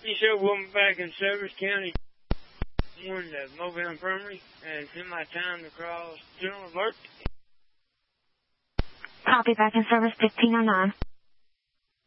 show woman back in Service County, warned the Mobile Infirmary, and it's in my time to cross General Alert. Copy, back in service 1509.